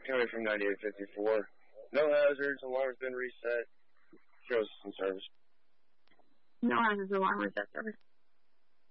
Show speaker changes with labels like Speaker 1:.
Speaker 1: Coming from 9854. No hazards, alarm's been reset. Shows some service.
Speaker 2: No hazards, alarm reset service.